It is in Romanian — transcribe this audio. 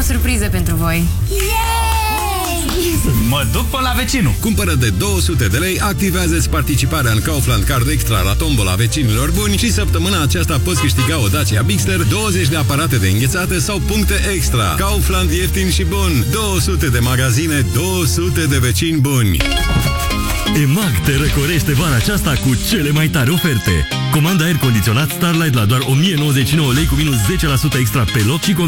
surpriză pentru voi. Mă duc pe la vecinul. Cumpără de 200 de lei, activează-ți participarea în Kaufland Card Extra la tombola vecinilor buni și săptămâna aceasta poți câștiga o Dacia Bixler, 20 de aparate de înghețate sau puncte extra. Kaufland ieftin și bun. 200 de magazine, 200 de vecini buni. EMAG te răcorește vara aceasta cu cele mai tari oferte. Comanda aer condiționat Starlight la doar 1099 lei cu minus 10% extra pe loc și